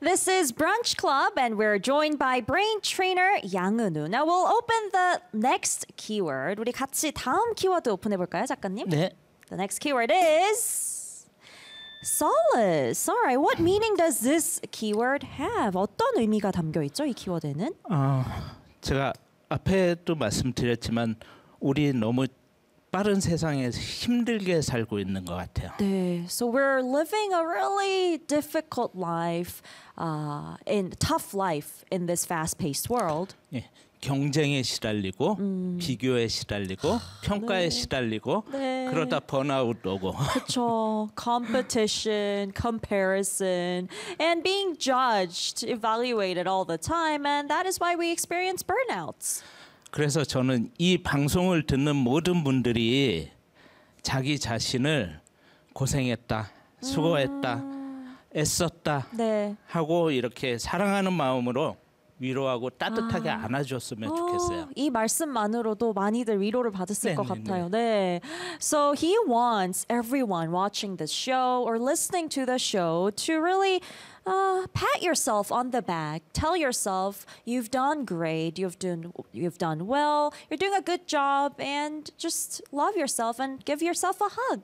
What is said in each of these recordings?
This is Brunch Club, and we're joined by brain trainer 양은우. Now we'll open the next keyword. 우리 같이 다음 키워드 오픈해 볼까요, 작가님? 네. The next keyword is solace. All right, what meaning does this keyword have? 어떤 의미가 담겨 있죠, 이 키워드는? 제가 앞에도 말씀드렸지만 우리 너무 빠른 세상에서 힘들게 살고 있는 것 같아요. 네, so we're living a really difficult life, tough life in this fast-paced world. 예, 경쟁에 시달리고 비교에 시달리고 평가에 시달리고 네. 그러다 번아웃 오고. 그렇죠. Competition, comparison, and being judged, evaluated all the time, and that is why we experience burnouts. 그래서 저는 이 방송을 듣는 모든 분들이 자기 자신을 고생했다, 수고했다, 애썼다 네. 하고 이렇게 사랑하는 마음으로 위로하고 따뜻하게 안아줬으면 좋겠어요. 이 말씀만으로도 많이들 위로를 받았을 것 네네네. 같아요. 네. So he wants everyone watching the show or listening to the show to really pat yourself on the back. Tell yourself you've done great, you've done well, you're doing a good job, and just love yourself and give yourself a hug.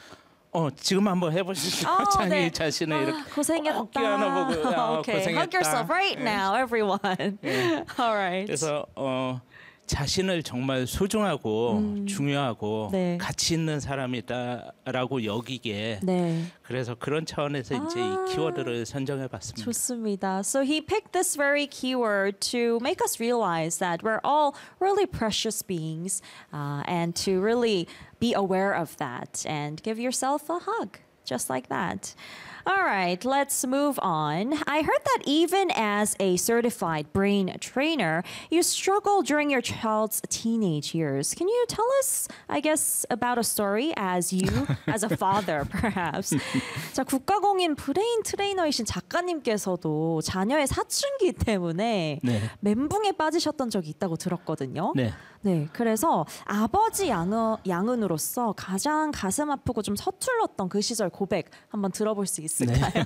지금 한번 해보시죠. 자기 네. 자신을 이렇게 고생했다. 어깨 하나 보고 Okay, 고생했다. hug yourself right now, everyone. All right. 그래서 자신을 정말 소중하고 중요하고 네. 가치 있는 사람이다라고 여기게. 네. 그래서 그런 차원에서 이제 이 키워드를 선정해봤습니다. 좋습니다. So he picked this very keyword to make us realize that we're all really precious beings, and to really be aware of that and give yourself a hug, just like that. All right, let's move on. I heard that even as a certified brain trainer, you struggle during your child's teenage years. Can you tell us, I guess, about a story as a father, perhaps? 자, 국가공인 브레인 트레이너이신 작가님께서도 자녀의 사춘기 때문에 네. 멘붕에 빠지셨던 적이 있다고 들었거든요. 네. 네, 그래서 아버지 양은으로서 가장 가슴 아프고 좀 서툴렀던 그 시절 고백 한번 들어볼 수 있을까요?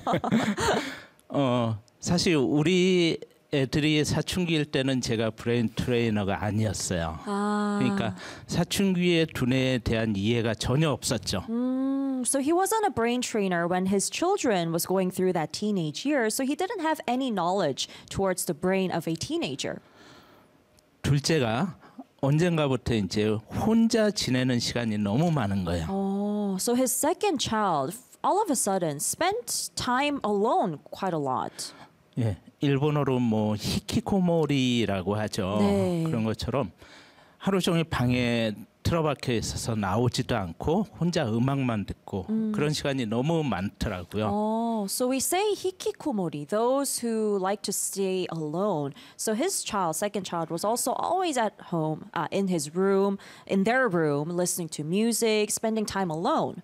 사실 우리 애들이 사춘기일 때는 제가 브레인 트레이너가 아니었어요. 그러니까 사춘기의 두뇌에 대한 이해가 전혀 없었죠. So he wasn't a brain trainer when his children was going through that teenage years, so he didn't have any knowledge towards the brain of a teenager. 둘째가 언젠가부터 이제 혼자 지내는 시간이 너무 많은 거예요. So his second child, all of a sudden, spent time alone quite a lot. 예, 일본어로 뭐 히키코모리라고 하죠. 네. 그런 것처럼 하루 종일 방에 틀어박혀 있어서 나오지도 않고 혼자 음악만 듣고 그런 시간이 너무 많더라고요. So we say hikikomori, those who like to stay alone. So his child, second child, was also always at home, in his room, in their room, listening to music, spending time alone.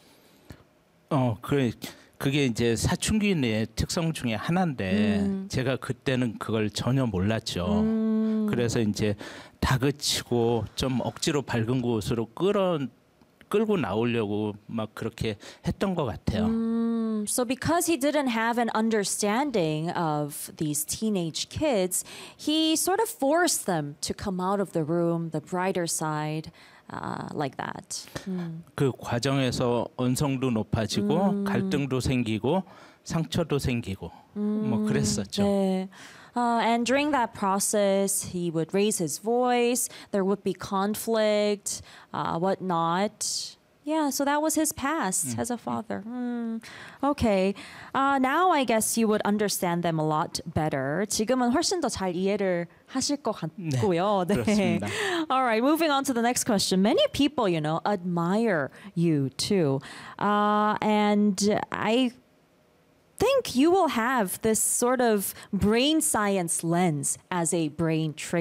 그게 이제 사춘기의 특성 중에 하나인데 제가 그때는 그걸 전혀 몰랐죠. 그래서 이제 다그치고 좀 억지로 밝은 곳으로 끌고 나오려고 막 그렇게 했던 것 같아요. So because he didn't have an understanding of these teenage kids, he sort of forced them to come out of the room, the brighter side, like that. 그 과정에서 언성도 높아지고 갈등도 생기고 상처도 생기고 뭐 그랬었죠. 네. And during that process, he would raise his voice. There would be conflict, whatnot. Yeah, so that was his past as a father. Okay. Now I guess you would understand them a lot better. 지금은 훨씬 더 잘 이해를 하실 것 같고요. 네, 그렇습니다. All right, moving on to the next question. Many people, admire you too. And I think you will have this sort of brain science lens as a brain trainer.